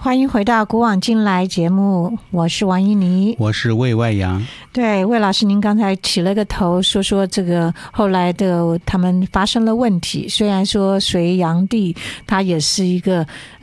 欢迎回到古往今来节目，我是王依妮， 我是魏外阳。 对，魏老师您刚才起了个头，说这个后来的他们发生了问题，虽然说隋炀帝他也是一个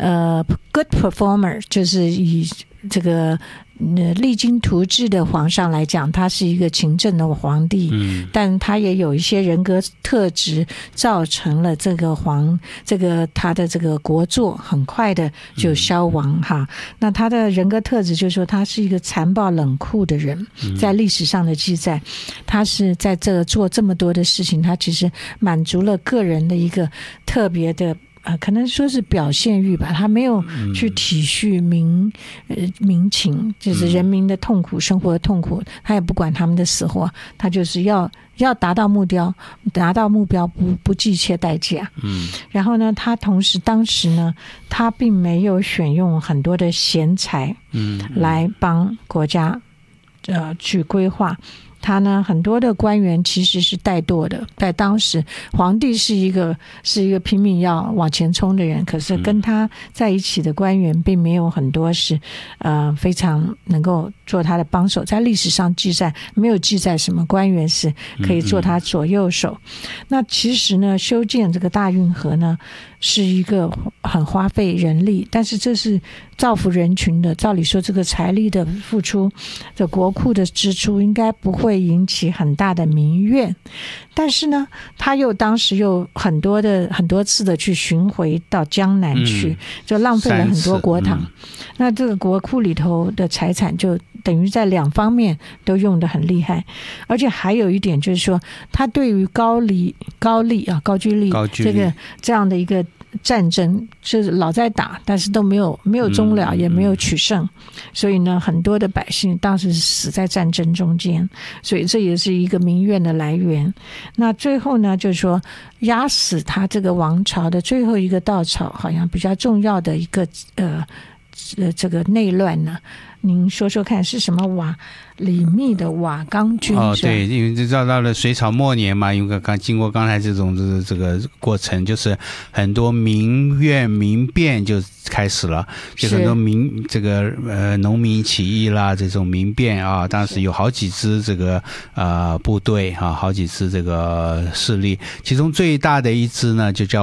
good performer， 就是以这个励精图治的皇上来讲，他是一个勤政的皇帝，但他也有一些人格特质，造成了这个他的这个国祚很快的就消亡哈。那他的人格特质就是说，他是一个残暴冷酷的人，在历史上的记载，他是在这做这么多的事情，他其实满足了个人的一个特别的。可能说是表现欲吧，他没有去体恤民情，就是人民的痛苦、生活的痛苦，他也不管他们的死活，他就是要达到目标不计一切代价。然后呢，他当时呢，他并没有选用很多的贤才，来帮国家去规划。他呢，很多的官员其实是怠惰的，在当时皇帝是一个拼命要往前冲的人，可是跟他在一起的官员并没有很多是非常能够做他的帮手，在历史上没有记载什么官员是可以做他左右手。那其实呢，修建这个大运河呢，是一个很花费人力，但是这是造福人群的，照理说这个财力的付出，这国库的支出应该不会引起很大的民怨。但是呢，他当时又很多次的去巡回到江南去，就浪费了很多国帑。那这个国库里头的财产就等于在两方面都用得很厉害。而且还有一点就是说，他对于高句丽这样的一个战争，就是老在打，但是都没有终了，也没有取胜，所以呢，很多的百姓当时死在战争中间，所以这也是一个民怨的来源。那最后呢，就是说压死他这个王朝的最后一个稻草，好像比较重要的一个这个内乱呢，您说说看是什么？李密的瓦岗军对，因为到了隋朝末年嘛，因为经过刚才这种这个过程，就是很多民怨民变就开始了，就很多农民起义啦，这种民变啊，当时有好几支这个部队啊，好几支这个势力，其中最大的一支呢就叫